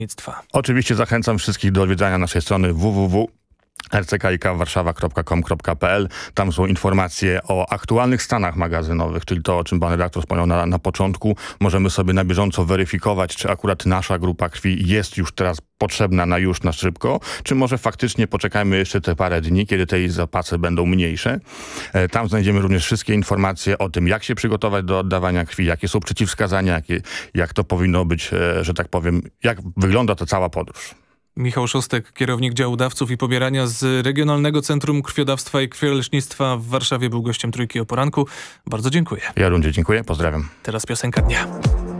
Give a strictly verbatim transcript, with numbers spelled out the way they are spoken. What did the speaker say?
Krwiolecznictwa. Oczywiście zachęcam wszystkich do odwiedzania naszej strony w w w kropka r c k i k warszawa kropka com kropka p l. Tam są informacje o aktualnych stanach magazynowych, czyli to, o czym pan redaktor wspomniał na, na początku. Możemy sobie na bieżąco weryfikować, czy akurat nasza grupa krwi jest już teraz potrzebna na już, na szybko, czy może faktycznie poczekajmy jeszcze te parę dni, kiedy te zapasy będą mniejsze. Tam znajdziemy również wszystkie informacje o tym, jak się przygotować do oddawania krwi, jakie są przeciwwskazania, jakie, jak to powinno być, że tak powiem, jak wygląda ta cała podróż. Michał Szostek, kierownik działu dawców i pobierania z Regionalnego Centrum Krwiodawstwa i Krwiolecznictwa w Warszawie, był gościem Trójki o poranku. Bardzo dziękuję. Ja również dziękuję, pozdrawiam. Teraz piosenka dnia.